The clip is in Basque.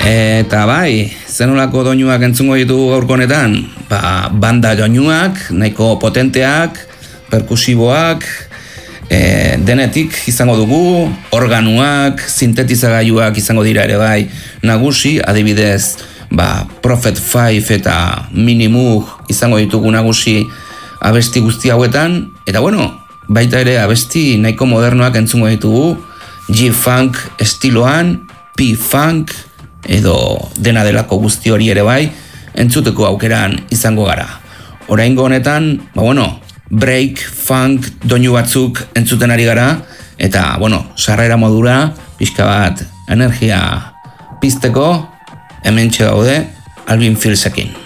Eta bai, zenolako doinuak entzungo ditugu gaurko honetan? Banda doinuak, nahiko potenteak, perkusiboak, denetik izango dugu, organuak, sintetizagailuak izango dira ere bai nagusi, adibidez, Prophet 5 eta Minimoog izango ditugu nagusi abesti guzti hauetan, eta bueno, baita ere abesti nahiko modernoak entzungo ditugu, G-Funk estiloan, P-Funk, edo dena delako guzti hori ere bai, entzuteko aukeran izango gara. Oraingo honetan, break, funk, doinu batzuk entzuten ari gara, eta, sarrera modura, pixka bat energia pizteko, hementxe gaude, Alvin Fieldsekin.